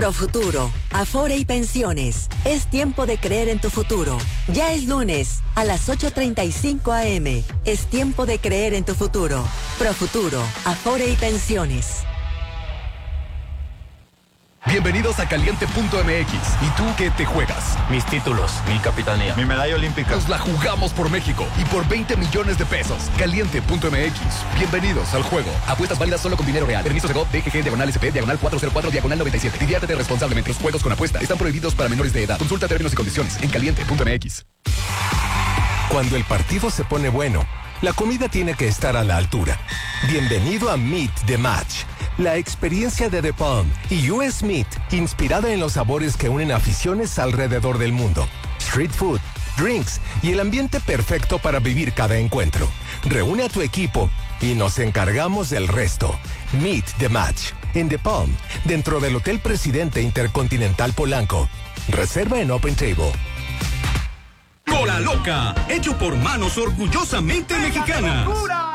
Profuturo, Afore y Pensiones. Es tiempo de creer en tu futuro. Ya es lunes, a las 8:35 a.m. Es tiempo de creer en tu futuro. Profuturo, Afore y Pensiones. Bienvenidos a Caliente.mx. ¿Y tú qué te juegas? Mis títulos, mi capitanía, mi medalla olímpica. Nos la jugamos por México y por 20 millones de pesos. Caliente.mx. Bienvenidos al juego. Apuestas válidas solo con dinero real. Permiso de GOV, DGG, /SP, /404, /97. Diviértete responsablemente. Los juegos con apuesta están prohibidos para menores de edad. Consulta términos y condiciones en Caliente.mx. Cuando el partido se pone bueno, la comida tiene que estar a la altura. Bienvenido a Meet the Match, la experiencia de The Palm y US Meat, inspirada en los sabores que unen aficiones alrededor del mundo. Street food, drinks y el ambiente perfecto para vivir cada encuentro. Reúne a tu equipo y nos encargamos del resto. Meet the Match en The Palm, dentro del Hotel Presidente Intercontinental Polanco. Reserva en Open Table. Cola Loca, hecho por manos orgullosamente mexicanas.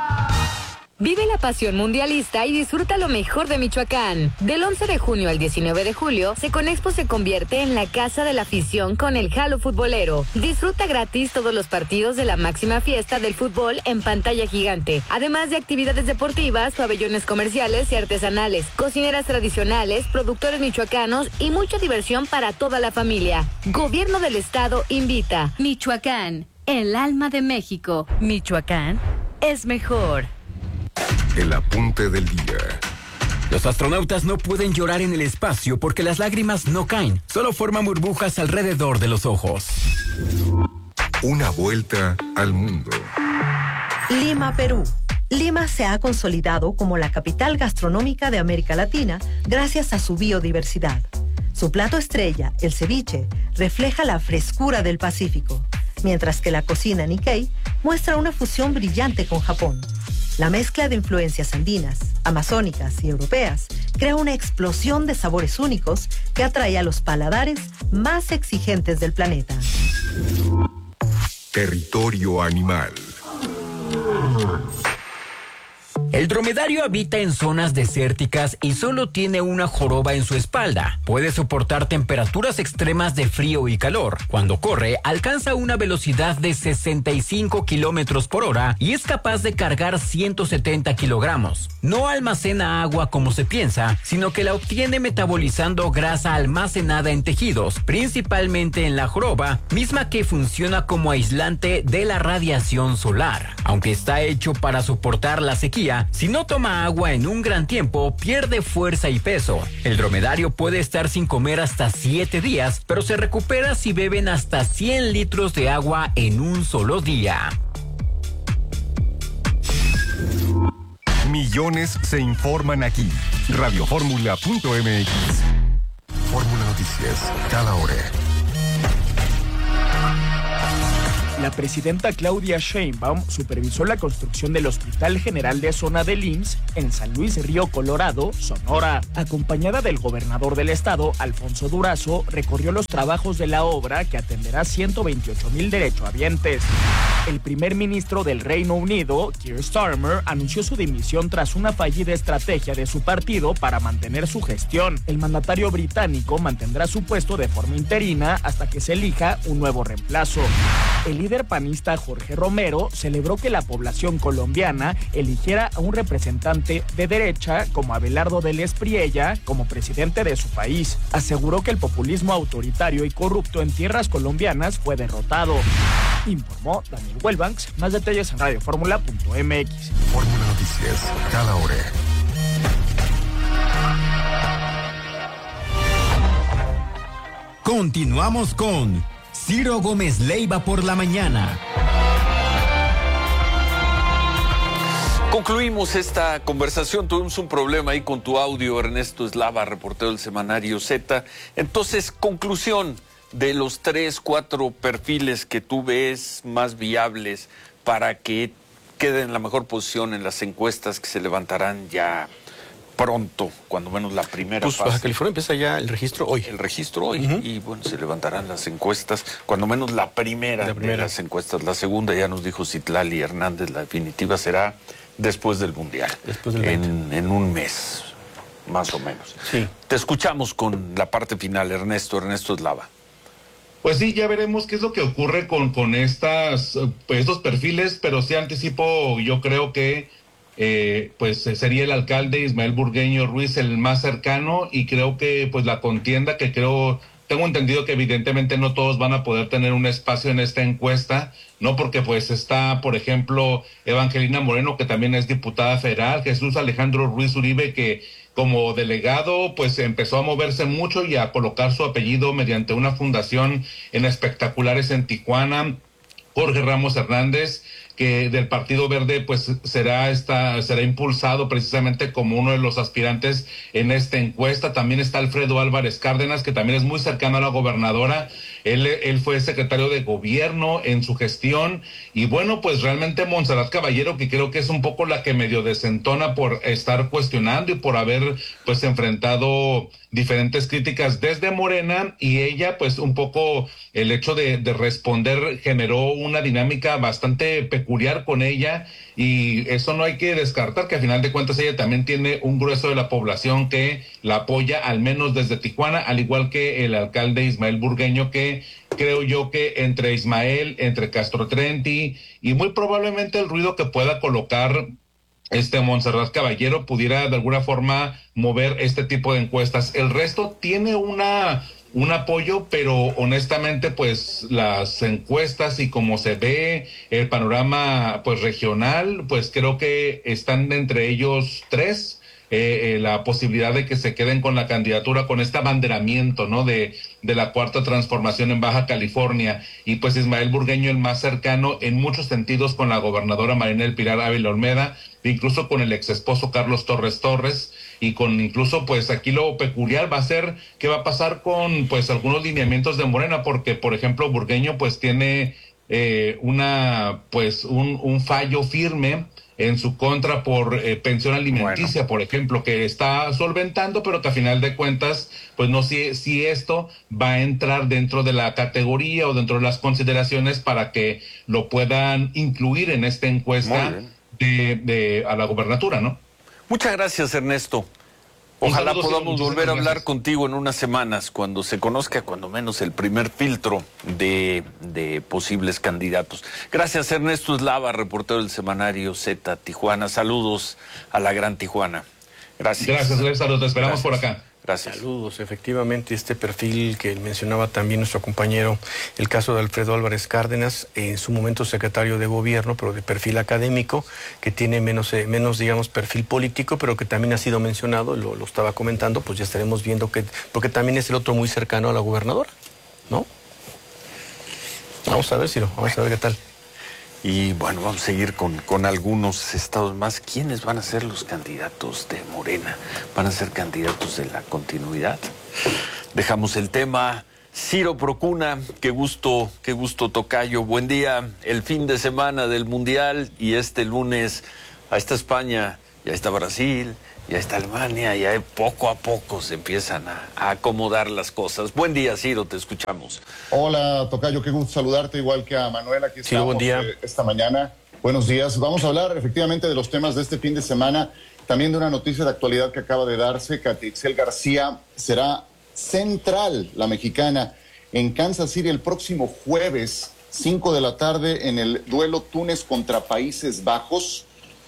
Vive la pasión mundialista y disfruta lo mejor de Michoacán. Del 11 de junio al 19 de julio, Seconexpo se convierte en la casa de la afición con el Jalo Futbolero. Disfruta gratis todos los partidos de la máxima fiesta del fútbol en pantalla gigante, además de actividades deportivas, pabellones comerciales y artesanales, cocineras tradicionales, productores michoacanos y mucha diversión para toda la familia. Gobierno del Estado invita. Michoacán, el alma de México. Michoacán es mejor. El apunte del día. Los astronautas no pueden llorar en el espacio porque las lágrimas no caen, solo forman burbujas alrededor de los ojos. Una vuelta al mundo. Lima, Perú. Lima se ha consolidado como la capital gastronómica de América Latina gracias a su biodiversidad. Su plato estrella, el ceviche, refleja la frescura del Pacífico, mientras que la cocina Nikkei muestra una fusión brillante con Japón. La mezcla de influencias andinas, amazónicas y europeas crea una explosión de sabores únicos que atrae a los paladares más exigentes del planeta. Territorio animal. El dromedario habita en zonas desérticas y solo tiene una joroba en su espalda. Puede soportar temperaturas extremas de frío y calor. Cuando corre, alcanza una velocidad de 65 kilómetros por hora y es capaz de cargar 170 kilogramos. No almacena agua como se piensa, sino que la obtiene metabolizando grasa almacenada en tejidos, principalmente en la joroba, misma que funciona como aislante de la radiación solar. Aunque está hecho para soportar la sequía, si no toma agua en un gran tiempo, pierde fuerza y peso. El dromedario puede estar sin comer hasta 7 días, pero se recupera si beben hasta 100 litros de agua en un solo día. Millones se informan aquí. Radioformula.mx. Fórmula Noticias, cada hora. La presidenta Claudia Sheinbaum supervisó la construcción del Hospital General de Zona del IMSS en San Luis Río Colorado, Sonora. Acompañada del gobernador del estado, Alfonso Durazo, recorrió los trabajos de la obra que atenderá 128,000 derechohabientes. El primer ministro del Reino Unido, Keir Starmer, anunció su dimisión tras una fallida estrategia de su partido para mantener su gestión. El mandatario británico mantendrá su puesto de forma interina hasta que se elija un nuevo reemplazo. El líder panista Jorge Romero celebró que la población colombiana eligiera a un representante de derecha como Abelardo del Espriella como presidente de su país. Aseguró que el populismo autoritario y corrupto en tierras colombianas fue derrotado. Informó Daniel Welbanks. Más detalles en radioformula.mx. Fórmula Noticias, cada hora. Continuamos con Ciro Gómez Leiva por la mañana. Concluimos esta conversación. Tuvimos un problema ahí con tu audio, Ernesto Eslava, reportero del semanario Z. Entonces, conclusión de los 3, 4 perfiles que tú ves más viables para que quede en la mejor posición en las encuestas que se levantarán ya pronto, cuando menos la primera pues fase. Baja California empieza ya el registro hoy. El registro hoy. Y bueno, se levantarán las encuestas, cuando menos la primera de las encuestas. La segunda, ya nos dijo Citlali Hernández, la definitiva será después del Mundial. Después del en un mes. más o menos. Sí. Te escuchamos con la parte final, Ernesto Eslava. Pues sí, ya veremos qué es lo que ocurre con estos perfiles, pero sí anticipo, yo creo que pues sería el alcalde Ismael Burgueño Ruiz el más cercano, y creo que pues la contienda que tengo entendido que evidentemente no todos van a poder tener un espacio en esta encuesta, ¿no? Porque pues está, por ejemplo, Evangelina Moreno, que también es diputada federal, Jesús Alejandro Ruiz Uribe, que como delegado pues empezó a moverse mucho y a colocar su apellido mediante una fundación en espectaculares en Tijuana. Jorge Ramos Hernández, que del Partido Verde pues será impulsado precisamente como uno de los aspirantes en esta encuesta. También está Alfredo Álvarez Cárdenas, que también es muy cercano a la gobernadora. Él fue secretario de gobierno en su gestión, y bueno, pues realmente Montserrat Caballero, que creo que es un poco la que medio desentona por estar cuestionando y por haber pues enfrentado diferentes críticas desde Morena, y ella pues un poco el hecho de responder generó una dinámica bastante peculiar con ella, y eso no hay que descartar, que a final de cuentas ella también tiene un grueso de la población que la apoya, al menos desde Tijuana, al igual que el alcalde Ismael Burgueño, que creo yo que entre Ismael, entre Castro Trenti y muy probablemente el ruido que pueda colocar Montserrat Caballero pudiera de alguna forma mover este tipo de encuestas. El resto tiene un apoyo, pero honestamente pues las encuestas y como se ve el panorama pues regional, pues creo que están entre ellos tres. La posibilidad de que se queden con la candidatura, con este abanderamiento, ¿no? de la Cuarta Transformación en Baja California, y pues Ismael Burgueño el más cercano en muchos sentidos con la gobernadora Marina del Pilar Ávila Olmeda, incluso con el ex esposo Carlos Torres, y con incluso pues aquí lo peculiar va a ser qué va a pasar con pues algunos lineamientos de Morena, porque por ejemplo Burgueño pues tiene un fallo firme en su contra por pensión alimenticia, por ejemplo, que está solventando, pero que a final de cuentas, pues no sé si esto va a entrar dentro de la categoría o dentro de las consideraciones para que lo puedan incluir en esta encuesta a la gobernatura, ¿no? Muchas gracias, Ernesto. Ojalá podamos volver a hablar contigo en unas semanas, cuando se conozca cuando menos el primer filtro de posibles candidatos. Gracias, Ernesto Eslava, reportero del semanario Z Tijuana. Saludos a la gran Tijuana. Gracias. Gracias, saludos. Te esperamos por acá. Gracias. Saludos. Efectivamente, este perfil que mencionaba también nuestro compañero, el caso de Alfredo Álvarez Cárdenas, en su momento secretario de gobierno, pero de perfil académico, que tiene menos digamos, perfil político, pero que también ha sido mencionado, lo estaba comentando, pues ya estaremos viendo porque también es el otro muy cercano a la gobernadora, ¿no? Vamos a ver, Ciro, vamos a ver qué tal. Y bueno, vamos a seguir con algunos estados más. ¿Quiénes van a ser los candidatos de Morena? ¿Van a ser candidatos de la continuidad? Dejamos el tema. Ciro Procuna, qué gusto tocayo. Buen día. El fin de semana del Mundial, y este lunes ahí está España, ya está Brasil, ya está Alemania, ya poco a poco se empiezan a acomodar las cosas. Buen día, Ciro, te escuchamos. Hola, tocayo, qué gusto saludarte, igual que a Manuel, aquí estamos. Sí, buen día. Esta mañana. Buenos días. Vamos a hablar efectivamente de los temas de este fin de semana, también de una noticia de actualidad que acaba de darse. Katia Itzel García será central, la mexicana, en Kansas City el próximo jueves, 5 de la tarde, en el duelo Túnez contra Países Bajos.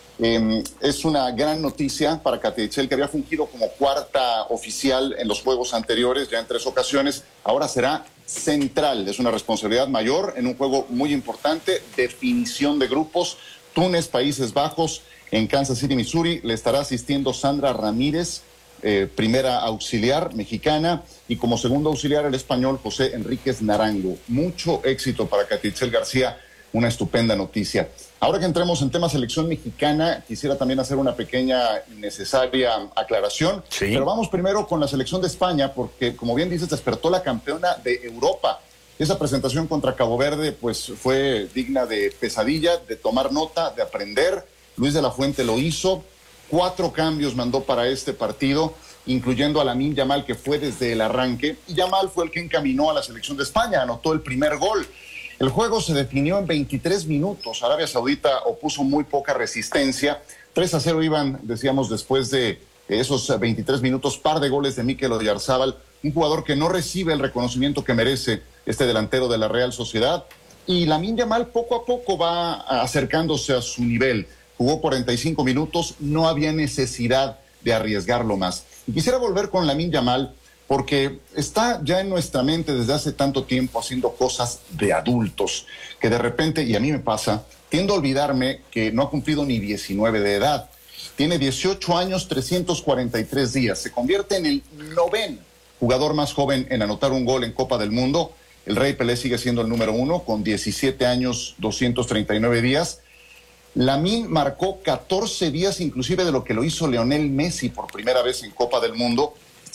Es una gran noticia para Katia Itzel, que había fungido como cuarta oficial en los juegos anteriores, ya en 3 ocasiones. Ahora será central, es una responsabilidad mayor en un juego muy importante, definición de grupos. Túnez, Países Bajos, en Kansas City, Missouri. Le estará asistiendo Sandra Ramírez, primera auxiliar mexicana, y como segundo auxiliar el español José Enríquez Naranjo. Mucho éxito para Katia Itzel García, una estupenda noticia. Ahora que entremos en tema selección mexicana, quisiera también hacer una pequeña y necesaria aclaración. Sí. Pero vamos primero con la selección de España, porque como bien dices, despertó la campeona de Europa. Esa presentación contra Cabo Verde pues fue digna de pesadilla, de tomar nota, de aprender. Luis de la Fuente lo hizo. 4 cambios mandó para este partido, incluyendo a Lamine Yamal, que fue desde el arranque. Y Yamal fue el que encaminó a la selección de España, anotó el primer gol. El juego se definió en 23 minutos. Arabia Saudita opuso muy poca resistencia. 3-0 iban, decíamos, después de esos 23 minutos, par de goles de Mikel Oyarzabal, un jugador que no recibe el reconocimiento que merece este delantero de la Real Sociedad. Y Lamine Yamal poco a poco va acercándose a su nivel. Jugó 45 minutos, no había necesidad de arriesgarlo más. Y quisiera volver con Lamine Yamal porque está ya en nuestra mente desde hace tanto tiempo haciendo cosas de adultos, que de repente, y a mí me pasa, tiendo a olvidarme que no ha cumplido ni 19 de edad. Tiene 18 años, 343 días. Se convierte en el 9º jugador más joven en anotar un gol en Copa del Mundo. El Rey Pelé sigue siendo el número 1 con 17 años, 239 días. Lamine marcó 14 días inclusive de lo que lo hizo Lionel Messi por primera vez en Copa del Mundo.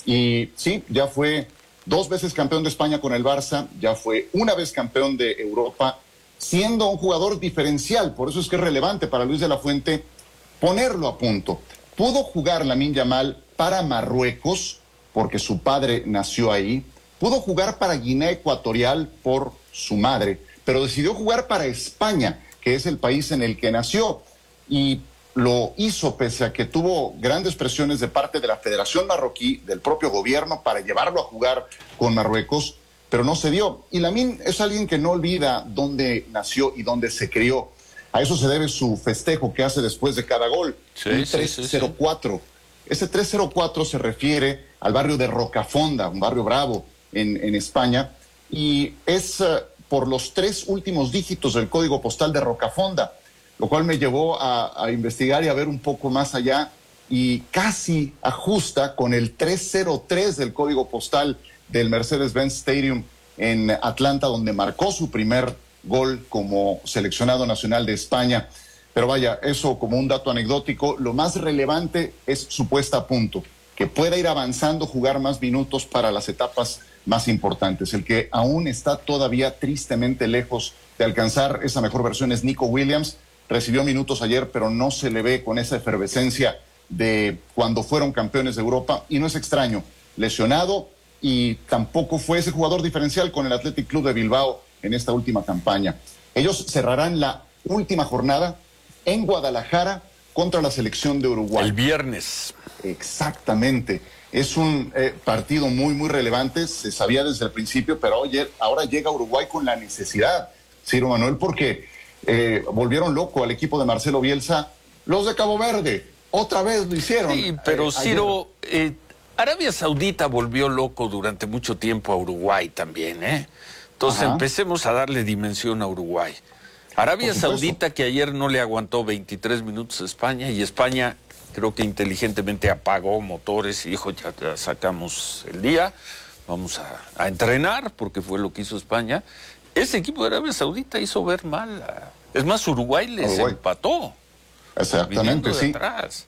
Y sí, ya fue 2 veces campeón de España con el Barça, ya fue 1 vez campeón de Europa, siendo un jugador diferencial. Por eso es que es relevante para Luis de la Fuente ponerlo a punto. Pudo jugar Lamine Yamal para Marruecos, porque su padre nació ahí. Pudo jugar para Guinea Ecuatorial por su madre, pero decidió jugar para España, que es el país en el que nació. Y lo hizo pese a que tuvo grandes presiones de parte de la Federación Marroquí, del propio gobierno, para llevarlo a jugar con Marruecos, pero no se dio. Y Lamine es alguien que no olvida dónde nació y dónde se crió. A eso se debe su festejo que hace después de cada gol, un 3-0-4. Ese 3-0-4 se refiere al barrio de Rocafonda, un barrio bravo en España, y es por los 3 últimos dígitos del código postal de Rocafonda, lo cual me llevó a investigar y a ver un poco más allá, y casi ajusta con el 303 del código postal del Mercedes-Benz Stadium en Atlanta, donde marcó su primer gol como seleccionado nacional de España. Pero vaya, eso como un dato anecdótico. Lo más relevante es su puesta a punto, que pueda ir avanzando, jugar más minutos para las etapas más importantes. El que aún está todavía tristemente lejos de alcanzar esa mejor versión es Nico Williams. Recibió minutos ayer, pero no se le ve con esa efervescencia de cuando fueron campeones de Europa, y no es extraño, lesionado, y tampoco fue ese jugador diferencial con el Athletic Club de Bilbao en esta última campaña. Ellos cerrarán la última jornada en Guadalajara contra la selección de Uruguay. El viernes. Exactamente. Es un partido muy, muy relevante, se sabía desde el principio, pero ahora llega Uruguay con la necesidad, Ciro Manuel, porque volvieron loco al equipo de Marcelo Bielsa, los de Cabo Verde, otra vez lo hicieron. Sí, pero Ciro, Arabia Saudita volvió loco durante mucho tiempo a Uruguay también, ¿eh? Entonces empecemos a darle dimensión a Uruguay. Arabia Saudita, que ayer no le aguantó 23 minutos a España, y España creo que inteligentemente apagó motores y dijo, ya sacamos el día, vamos a entrenar, porque fue lo que hizo España. Ese equipo de Arabia Saudita hizo ver mal. Es más, Uruguay les empató. Exactamente, sí. Atrás.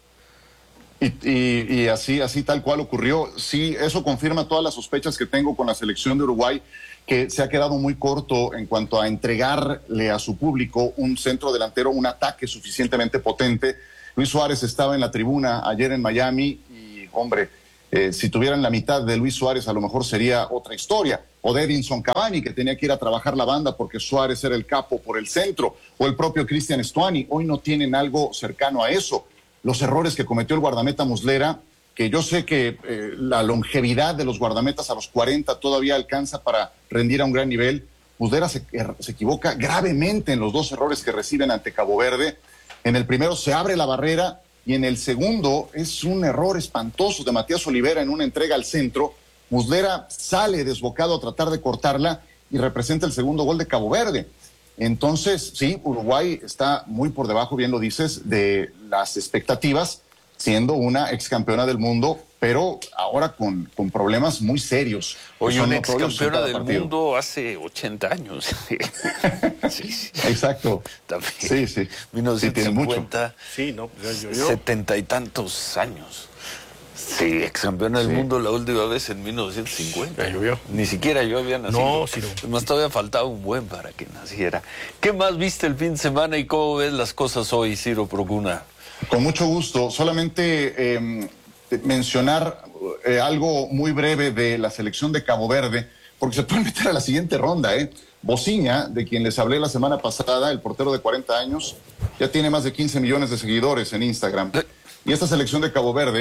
Y así tal cual ocurrió. Sí, eso confirma todas las sospechas que tengo con la selección de Uruguay, que se ha quedado muy corto en cuanto a entregarle a su público un centro delantero, un ataque suficientemente potente. Luis Suárez estaba en la tribuna ayer en Miami y, hombre, si tuvieran la mitad de Luis Suárez a lo mejor sería otra historia. O de Edinson Cavani, que tenía que ir a trabajar la banda porque Suárez era el capo por el centro. O el propio Cristian Stuani. Hoy no tienen algo cercano a eso. Los errores que cometió el guardameta Muslera, que yo sé que la longevidad de los guardametas a los 40 todavía alcanza para rendir a un gran nivel. Muslera se equivoca gravemente en los 2 errores que reciben ante Cabo Verde. En el primero se abre la barrera y en el segundo es un error espantoso de Matías Olivera en una entrega al centro. Muslera sale desbocado a tratar de cortarla y representa el segundo gol de Cabo Verde. Entonces, sí, Uruguay está muy por debajo, bien lo dices, de las expectativas, siendo una ex campeona del mundo, pero ahora con problemas muy serios. Oye, una ex campeona del mundo hace 80 años. Sí. Exacto. También. Sí. 1950. Sí, no, yo. 70 y tantos años. Sí, ex campeona del mundo la última vez en 1950. Ya llovió. Ni siquiera yo había nacido. No, sí. Además, todavía faltaba un buen para que naciera. ¿Qué más viste el fin de semana y cómo ves las cosas hoy, Ciro Procuna? Con mucho gusto. Solamente mencionar algo muy breve de la selección de Cabo Verde, porque se puede meter a la siguiente ronda, Bociña, de quien les hablé la semana pasada, el portero de 40 años, ya tiene más de 15 millones de seguidores en Instagram. Y esta selección de Cabo Verde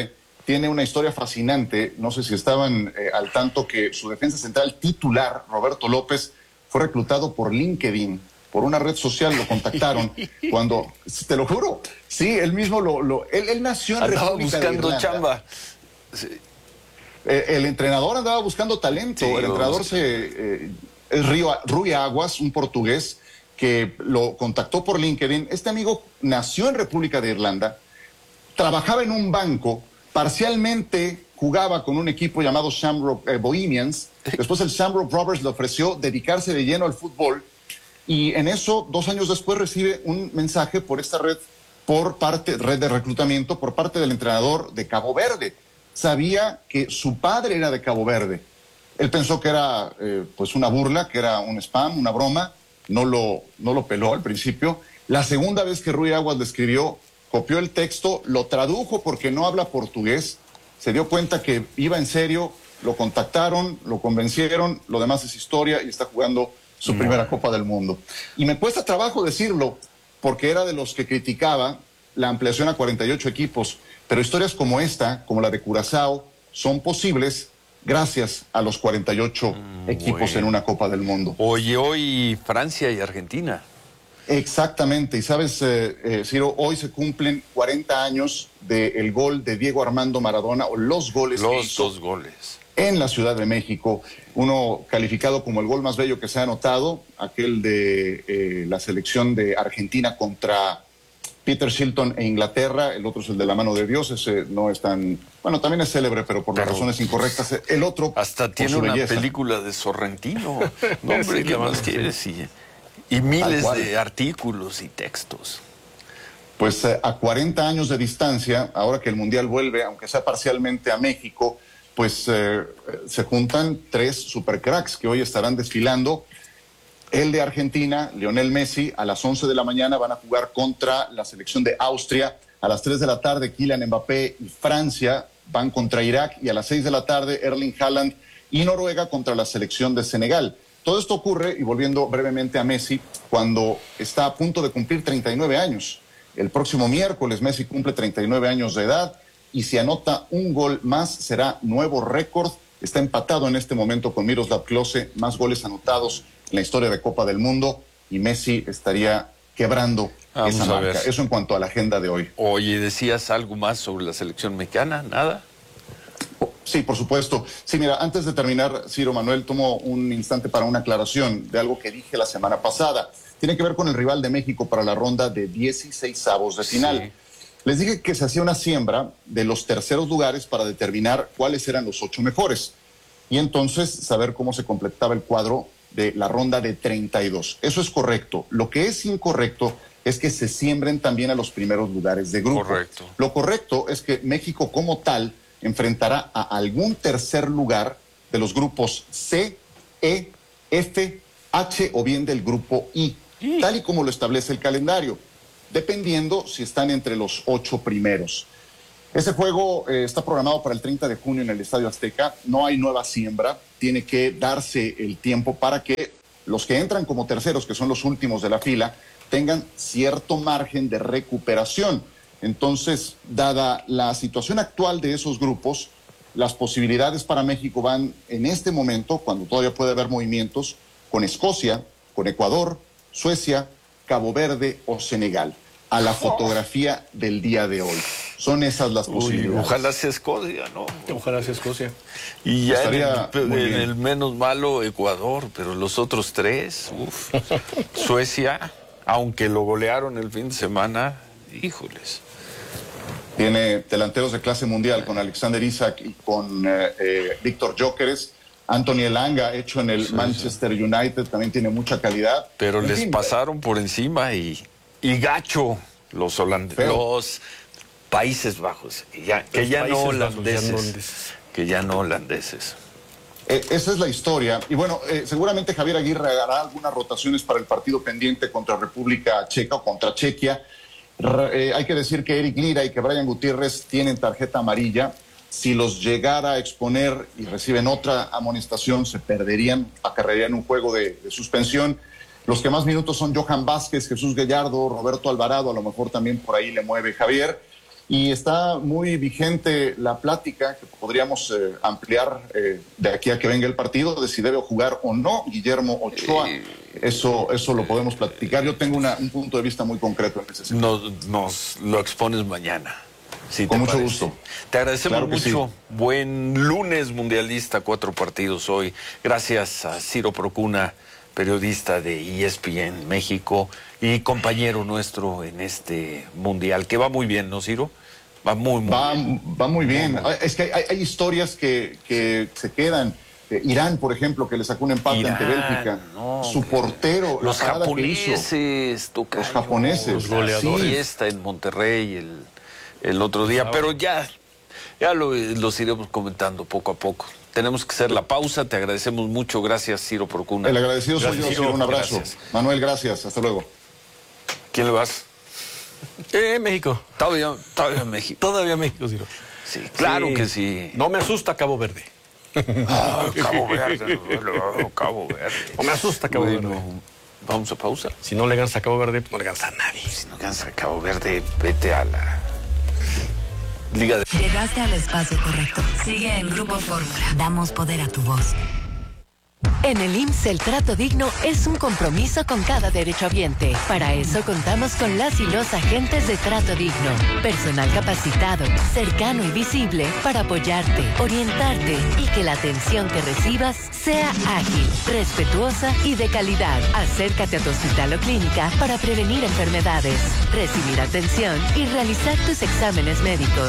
tiene una historia fascinante. No sé si estaban al tanto que su defensa central titular, Roberto López, fue reclutado por LinkedIn, por una red social. Lo contactaron cuando, te lo juro, sí, él mismo él nació en andaba República buscando de Irlanda. chamba. Sí. El entrenador andaba buscando talento. Sí, el entrenador es Rui Aguas, un portugués que lo contactó por LinkedIn. Este amigo nació en República de Irlanda, trabajaba en un banco, parcialmente jugaba con un equipo llamado Shamrock Bohemians. Después el Shamrock Rovers le ofreció dedicarse de lleno al fútbol, y en eso, 2 años después, recibe un mensaje por esta red de reclutamiento, por parte del entrenador de Cabo Verde. Sabía que su padre era de Cabo Verde. Él pensó que era pues una burla, que era un spam, una broma. No lo peló al principio. La segunda vez que Rui Aguas le escribió, copió el texto, lo tradujo porque no habla portugués, se dio cuenta que iba en serio, lo contactaron, lo convencieron, lo demás es historia, y está jugando su primera Copa del Mundo. Y me cuesta trabajo decirlo, porque era de los que criticaba la ampliación a 48 equipos, pero historias como esta, como la de Curazao, son posibles gracias a los 48 equipos en una Copa del Mundo. Oye, hoy Francia y Argentina. Exactamente, y sabes, Ciro, hoy se cumplen 40 años del gol de Diego Armando Maradona, o los goles que hizo 2 goles en la Ciudad de México. Uno calificado como el gol más bello que se ha anotado, aquel de la selección de Argentina contra Peter Shilton e Inglaterra. El otro es el de la mano de Dios. Ese no es tan, bueno, también es célebre, pero por las razones incorrectas. El otro, hasta tiene una película de Sorrentino. No, hombre, ¿qué más quieres? Y miles de artículos y textos. Pues a 40 años de distancia, ahora que el Mundial vuelve, aunque sea parcialmente a México, pues se juntan 3 supercracks que hoy estarán desfilando. El de Argentina, Lionel Messi, a las 11 de la mañana van a jugar contra la selección de Austria. A las 3 de la tarde, Kylian Mbappé y Francia van contra Irak. Y a las 6 de la tarde, Erling Haaland y Noruega contra la selección de Senegal. Todo esto ocurre, y volviendo brevemente a Messi, cuando está a punto de cumplir 39 años. El próximo miércoles Messi cumple 39 años de edad, y si anota un gol más será nuevo récord. Está empatado en este momento con Miroslav Klose, más goles anotados en la historia de Copa del Mundo, y Messi estaría quebrando esa marca. Eso en cuanto a la agenda de hoy. Oye, ¿decías algo más sobre la selección mexicana? ¿Nada? Sí, por supuesto. Sí, mira, antes de terminar, Ciro, Manuel, tomo un instante para una aclaración de algo que dije la semana pasada. Tiene que ver con el rival de México para la ronda de 16avos de final. Sí. Les dije que se hacía una siembra de los terceros lugares para determinar cuáles eran los 8 mejores, y entonces saber cómo se completaba el cuadro de la ronda de 32. Eso es correcto. Lo que es incorrecto es que se siembren también a los primeros lugares de grupo. Correcto. Lo correcto es que México como tal enfrentará a algún tercer lugar de los grupos C, E, F, H o bien del grupo I, tal y como lo establece el calendario, dependiendo si están entre los 8 primeros. Ese juego está programado para el 30 de junio en el Estadio Azteca. No hay nueva siembra. Tiene que darse el tiempo para que los que entran como terceros, que son los últimos de la fila, tengan cierto margen de recuperación. Entonces, dada la situación actual de esos grupos, las posibilidades para México van en este momento, cuando todavía puede haber movimientos, con Escocia, con Ecuador, Suecia, Cabo Verde o Senegal, a la fotografía del día de hoy. Son esas las posibilidades. Ojalá sea Escocia, ¿no? Ojalá sea Escocia. Y ya en el menos malo Ecuador, pero los otros 3, Suecia, aunque lo golearon el fin de semana, híjoles. Tiene delanteros de clase mundial con Alexander Isak y con Víctor Gyökeres. Anthony Elanga, hecho en el Manchester United, también tiene mucha calidad. Pero les pasaron por encima y gacho los Países Bajos, que ya no holandeses. Esa es la historia. Y bueno, seguramente Javier Aguirre hará algunas rotaciones para el partido pendiente contra República Checa o contra Chequia. Hay que decir que Eric Lira y que Brian Gutiérrez tienen tarjeta amarilla. Si los llegara a exponer y reciben otra amonestación, se perderían, acarrearían un juego de suspensión. Los que más minutos son Johan Vázquez, Jesús Gallardo, Roberto Alvarado, a lo mejor también por ahí le mueve Javier. y está muy vigente la plática que podríamos ampliar de aquí a que venga el partido, de si debe jugar o no Guillermo Ochoa. Eso lo podemos platicar. Yo tengo un punto de vista muy concreto en ese sentido. Nos lo expones mañana. Sí, con mucho gusto. Te agradecemos mucho. Sí. Buen lunes mundialista, 4 partidos hoy. Gracias a Ciro Procuna, periodista de ESPN México y compañero nuestro en este mundial, que va muy bien, ¿no, Ciro? Va muy bien. Va muy bien. Es que hay historias que se quedan. Irán, por ejemplo, que le sacó un empate ante Bélgica. Su portero, los japoneses, los japoneses, los goleadores. Sí. Fiesta en Monterrey el otro día, pero ya los iremos comentando poco a poco. Tenemos que hacer la pausa. Te agradecemos mucho. Gracias, Ciro Procuna. El agradecido soy yo, Ciro. Un abrazo. Gracias. Manuel, gracias. Hasta luego. ¿Quién le vas? México. Todavía México. Todavía México, Ciro. Sí, claro que sí. No me asusta Cabo Verde. Cabo Verde. Cabo Verde. No me asusta Cabo Verde. Vamos a pausa. Si no le ganas a Cabo Verde, no le ganas a nadie. Si no ganas a Cabo Verde, vete a la Liga de... Llegaste al espacio correcto. Sigue en Grupo Fórmula. Damos poder a tu voz. En el IMSS, el trato digno es un compromiso con cada derechohabiente. Para eso contamos con las y los agentes de trato digno. Personal capacitado, cercano y visible para apoyarte, orientarte y que la atención que recibas sea ágil, respetuosa y de calidad. Acércate a tu hospital o clínica para prevenir enfermedades, recibir atención y realizar tus exámenes médicos.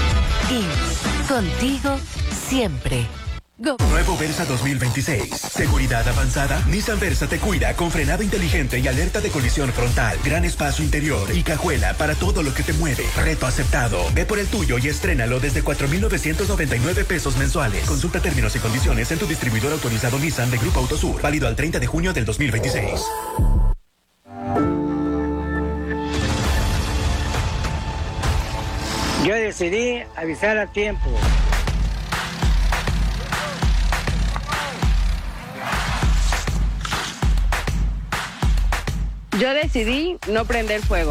IMSS, contigo siempre. Nuevo Versa 2026. Seguridad avanzada. Nissan Versa te cuida con frenado inteligente y alerta de colisión frontal. Gran espacio interior y cajuela para todo lo que te mueve. Reto aceptado. Ve por el tuyo y estrénalo desde 4,999 pesos mensuales. Consulta términos y condiciones en tu distribuidor autorizado Nissan de Grupo Autosur. Válido al 30 de junio del 2026. Yo decidí avisar a tiempo. Yo decidí no prender fuego.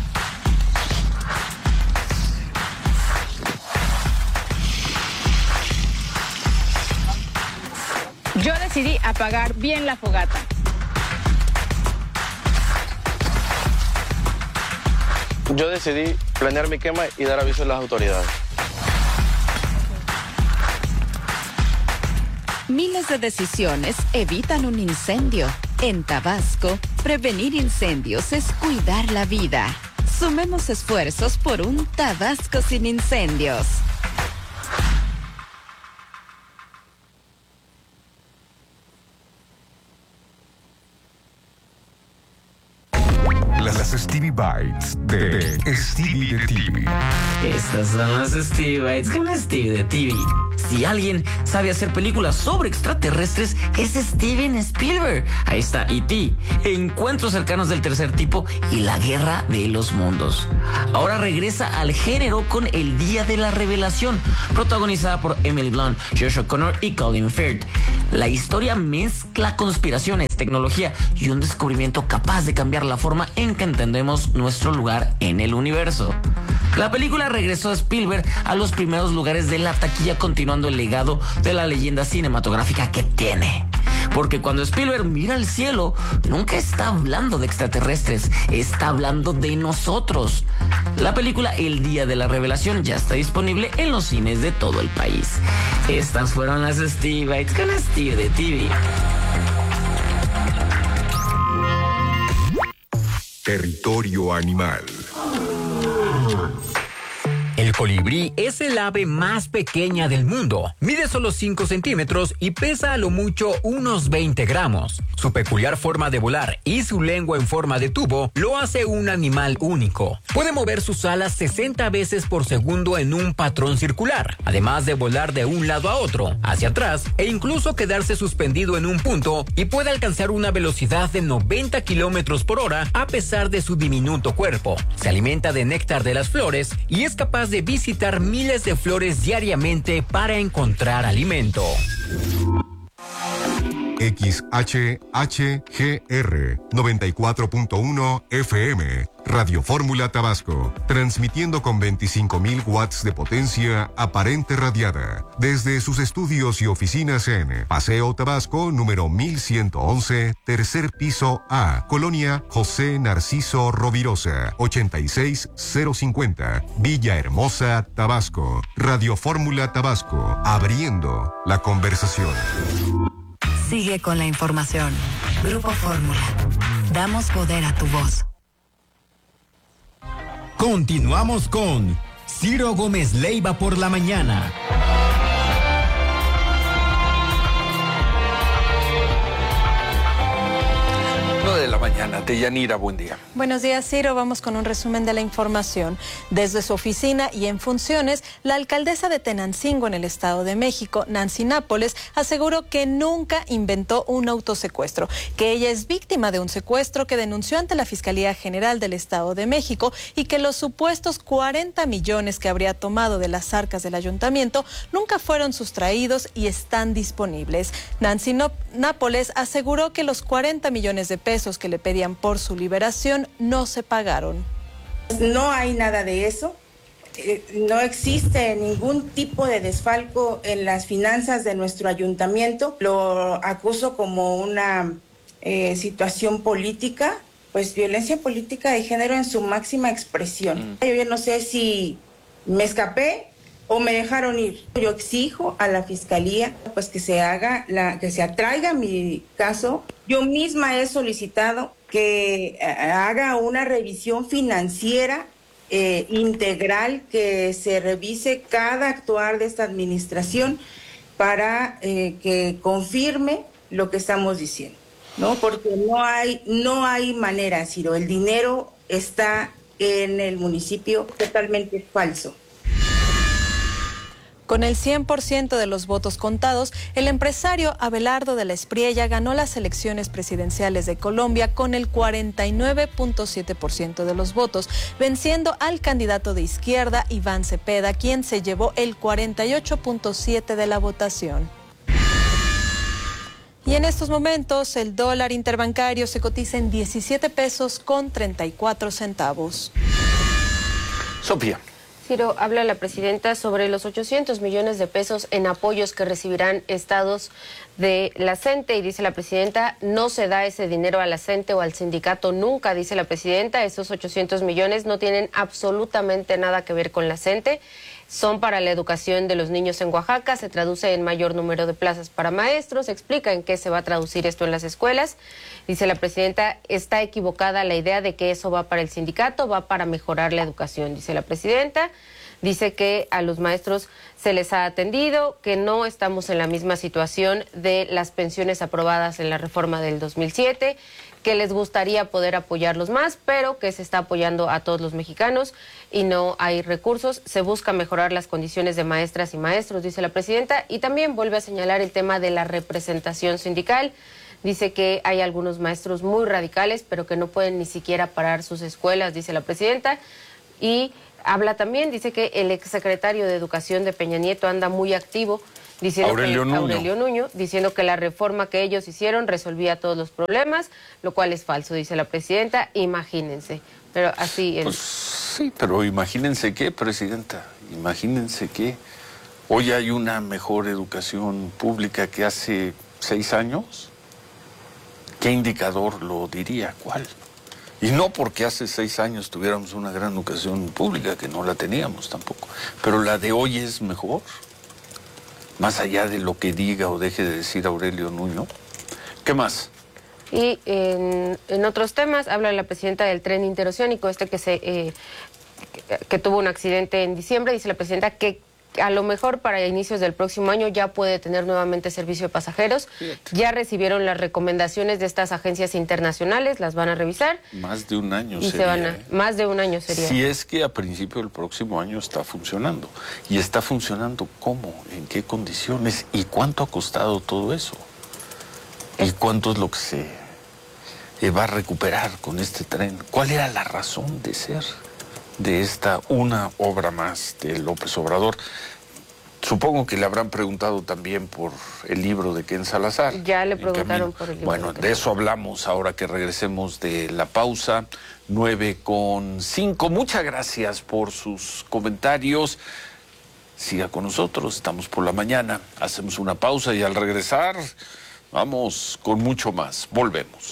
Yo decidí apagar bien la fogata. Yo decidí planear mi quema y dar aviso a las autoridades. Miles de decisiones evitan un incendio. En Tabasco, prevenir incendios es cuidar la vida. Sumemos esfuerzos por un Tabasco sin incendios. Las Stevie Bites de Stevie de TV. Estas son las Stevie Bites con Stevie de TV. Si alguien sabe hacer películas sobre extraterrestres, es Steven Spielberg. Ahí está E.T., Encuentros cercanos del tercer tipo y La guerra de los mundos. Ahora regresa al género con El día de la revelación, protagonizada por Emily Blunt, Joshua Connor y Colin Firth. La historia mezcla conspiraciones, tecnología y un descubrimiento capaz de cambiar la forma en que entendemos nuestro lugar en el universo. La película regresó a Spielberg a los primeros lugares de la taquilla, continuando el legado de la leyenda cinematográfica que tiene. Porque cuando Spielberg mira al cielo, nunca está hablando de extraterrestres, está hablando de nosotros. La película El día de la revelación ya está disponible en los cines de todo el país. Estas fueron las Stevie Bites con Stevie de TV. Territorio animal. El colibrí es el ave más pequeña del mundo. Mide solo 5 centímetros y pesa a lo mucho unos 20 gramos. Su peculiar forma de volar y su lengua en forma de tubo lo hace un animal único. Puede mover sus alas 60 veces por segundo en un patrón circular, además de volar de un lado a otro, hacia atrás e incluso quedarse suspendido en un punto, y puede alcanzar una velocidad de 90 kilómetros por hora a pesar de su diminuto cuerpo. Se alimenta de néctar de las flores y es capaz de visitar miles de flores diariamente para encontrar alimento. XHHGR 94.1 FM, Radio Fórmula Tabasco, transmitiendo con 25.000 watts de potencia aparente radiada, desde sus estudios y oficinas en Paseo Tabasco, número 1111, tercer piso A, Colonia José Narciso Rovirosa, 86050, Villahermosa, Tabasco. Radio Fórmula Tabasco, abriendo la conversación. Sigue con la información. Grupo Fórmula. Damos poder a tu voz. Continuamos con Ciro Gómez Leiva por la mañana. 9 de la mañana. Deyanira, buen día. Buenos días, Ciro. Vamos con un resumen de la información. Desde su oficina y en funciones, la alcaldesa de Tenancingo en el Estado de México, Nancy Nápoles, aseguró que nunca inventó un autosecuestro, que ella es víctima de un secuestro que denunció ante la Fiscalía General del Estado de México y que los supuestos 40 millones que habría tomado de las arcas del ayuntamiento nunca fueron sustraídos y están disponibles. Nancy Nápoles aseguró que los 40 millones de pesos que le pedían por su liberación no se pagaron. No hay nada de eso. No existe ningún tipo de desfalco en las finanzas de nuestro ayuntamiento. Lo acuso como una situación política, pues violencia política de género en su máxima expresión. Yo ya no sé si me escapé o me dejaron ir. Yo exijo a la fiscalía pues que se atraiga mi caso. Yo misma he solicitado que haga una revisión financiera integral, que se revise cada actuar de esta administración para que confirme lo que estamos diciendo, ¿no? Porque no hay manera, Ciro. El dinero está en el municipio, totalmente falso. Con el 100% de los votos contados, el empresario Abelardo de la Espriella ganó las elecciones presidenciales de Colombia con el 49.7% de los votos, venciendo al candidato de izquierda Iván Cepeda, quien se llevó el 48.7% de la votación. Y en estos momentos, el dólar interbancario se cotiza en 17 pesos con 34 centavos. Sofía. Ciro, habla la presidenta sobre los 800 millones de pesos en apoyos que recibirán estados de la CENTE y dice la presidenta, no se da ese dinero a la CENTE o al sindicato nunca, dice la presidenta, esos 800 millones no tienen absolutamente nada que ver con la CENTE, son para la educación de los niños en Oaxaca, se traduce en mayor número de plazas para maestros, explica en qué se va a traducir esto en las escuelas. Dice la presidenta, está equivocada la idea de que eso va para el sindicato, va para mejorar la educación, dice la presidenta. Dice que a los maestros se les ha atendido, que no estamos en la misma situación de las pensiones aprobadas en la reforma del 2007, que les gustaría poder apoyarlos más, pero que se está apoyando a todos los mexicanos y no hay recursos. Se busca mejorar las condiciones de maestras y maestros, dice la presidenta, y también vuelve a señalar el tema de la representación sindical. Dice que hay algunos maestros muy radicales, pero que no pueden ni siquiera parar sus escuelas, dice la presidenta, y habla también, dice que el exsecretario de Educación de Peña Nieto anda muy activo, diciendo Aurelio Nuño, diciendo que la reforma que ellos hicieron resolvía todos los problemas, lo cual es falso, dice la presidenta, imagínense. Pero así pues sí, pero imagínense qué, presidenta, imagínense que hoy hay una mejor educación pública que hace 6 años. ¿Qué indicador lo diría? ¿Cuál? Y no porque hace 6 años tuviéramos una gran educación pública, que no la teníamos tampoco, pero la de hoy es mejor, más allá de lo que diga o deje de decir Aurelio Nuño. ¿Qué más? Y en otros temas, habla la presidenta del tren interoceánico, que tuvo un accidente en diciembre, dice la presidenta que a lo mejor para inicios del próximo año ya puede tener nuevamente servicio de pasajeros. Fíjate. Ya recibieron las recomendaciones de estas agencias internacionales, las van a revisar. Más de un año y sería. Más de un año sería. Si es que a principio del próximo año está funcionando. ¿Y está funcionando cómo? ¿En qué condiciones? ¿Y cuánto ha costado todo eso? ¿Y cuánto es lo que se va a recuperar con este tren? ¿Cuál era la razón de ser de esta una obra más de López Obrador? Supongo que le habrán preguntado también por el libro de Ken Salazar. Ya le preguntaron por el libro. Bueno, de eso hablamos ahora que regresemos de la pausa. 9:05. Muchas gracias por sus comentarios. Siga con nosotros, estamos por la mañana. Hacemos una pausa y al regresar vamos con mucho más. Volvemos.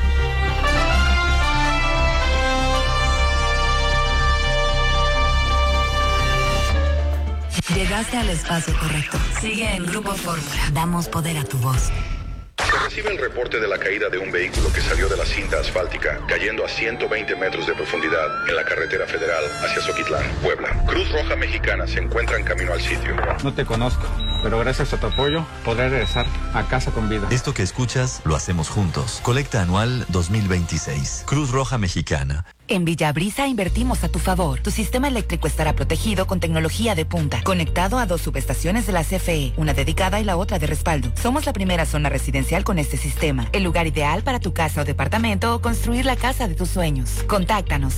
Llegaste al espacio correcto. Sigue en Grupo Fórmula. Damos poder a tu voz. Se recibe el reporte de la caída de un vehículo que salió de la cinta asfáltica, cayendo a 120 metros de profundidad en la carretera federal hacia Zoquitlán, Puebla. Cruz Roja Mexicana se encuentra en camino al sitio. No te conozco, pero gracias a tu apoyo podré regresar a casa con vida. Esto que escuchas lo hacemos juntos. Colecta anual 2026. Cruz Roja Mexicana. En Villabrisa invertimos a tu favor. Tu sistema eléctrico estará protegido con tecnología de punta, conectado a 2 subestaciones de la CFE, una dedicada y la otra de respaldo. Somos la primera zona residencial con este sistema, el lugar ideal para tu casa o departamento o construir la casa de tus sueños. Contáctanos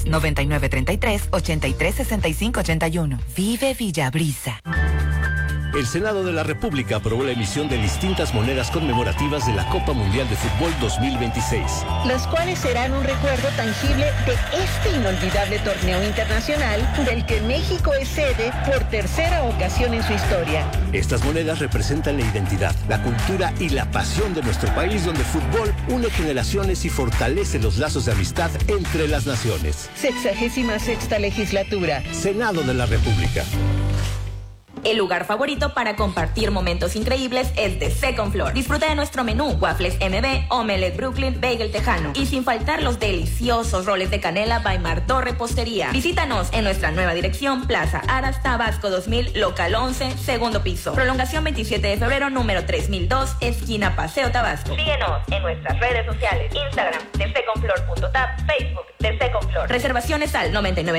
9933-836581. Vive Villabrisa. El Senado de la República aprobó la emisión de distintas monedas conmemorativas de la Copa Mundial de Fútbol 2026. Las cuales serán un recuerdo tangible de este inolvidable torneo internacional del que México es sede por tercera ocasión en su historia. Estas monedas representan la identidad, la cultura y la pasión de nuestro país, donde el fútbol une generaciones y fortalece los lazos de amistad entre las naciones. 66ª legislatura. Senado de la República. El lugar favorito para compartir momentos increíbles es The Second Floor. Disfruta de nuestro menú, waffles MB, omelette Brooklyn, bagel tejano. Y sin faltar los deliciosos roles de canela by Martó Repostería. Visítanos en nuestra nueva dirección, Plaza Aras, Tabasco 2000, local 11, segundo piso. Prolongación 27 de febrero, número 3002, esquina Paseo Tabasco. Síguenos en nuestras redes sociales, Instagram, thesecondfloor.tap, Facebook, The Second Floor. Reservaciones al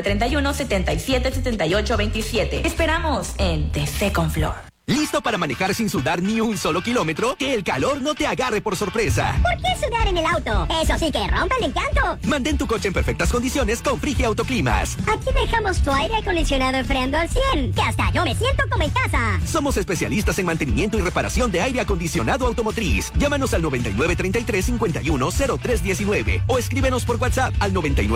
9931-777827. Esperamos en The Second Floor. ¿Listo para manejar sin sudar ni un solo kilómetro? Que el calor no te agarre por sorpresa. ¿Por qué sudar en el auto? Eso sí que rompe el encanto. Mantén tu coche en perfectas condiciones con Frigia Autoclimas. Aquí dejamos tu aire acondicionado enfriando al 100, que hasta yo me siento como en casa. Somos especialistas en mantenimiento y reparación de aire acondicionado automotriz. Llámanos al 9933-510319 o escríbenos por WhatsApp al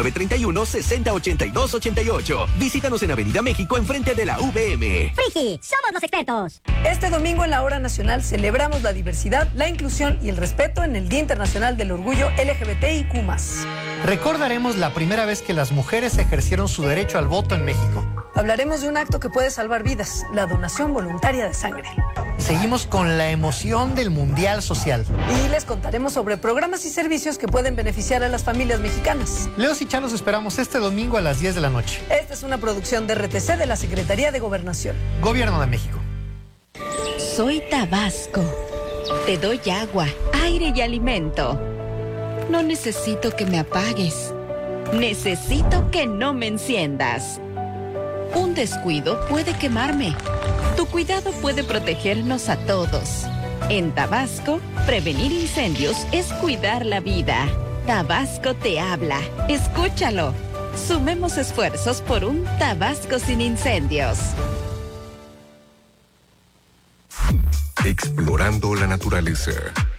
9931-608288. Visítanos en Avenida México, enfrente de la VM. Frigi, somos los expertos. Este domingo en la Hora Nacional celebramos la diversidad, la inclusión y el respeto en el Día Internacional del Orgullo LGBTIQ+. Recordaremos la primera vez que las mujeres ejercieron su derecho al voto en México. Hablaremos de un acto que puede salvar vidas, la donación voluntaria de sangre. Seguimos con la emoción del Mundial Social. Y les contaremos sobre programas y servicios que pueden beneficiar a las familias mexicanas. Leos y Chá los esperamos este domingo a las 10 de la noche. Esta es una producción de RTC de la Secretaría de Gobernación. Gobierno de México. Soy Tabasco. Te doy agua, aire y alimento. No necesito que me apagues. Necesito que no me enciendas. Un descuido puede quemarme. Tu cuidado puede protegernos a todos. En Tabasco, prevenir incendios es cuidar la vida. Tabasco te habla. Escúchalo. Sumemos esfuerzos por un Tabasco sin incendios. Explorando la naturaleza.